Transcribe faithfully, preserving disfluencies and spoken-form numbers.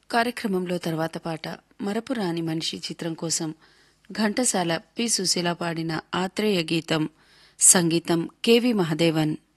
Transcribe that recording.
కార్యక్రమంలో తర్వాత పాట మరపురాని మనిషి చిత్రం కోసం ఘంటసాల పి సుశీల పాడిన ఆత్రేయ గీతం, సంగీతం కెవి మహదేవన్.